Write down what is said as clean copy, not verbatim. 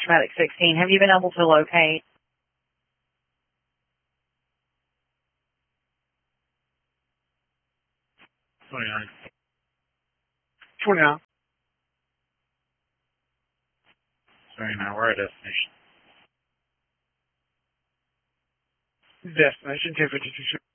Medic 16. Have you been able to locate? 29. 29. 29, we're at destination. Destination 1052.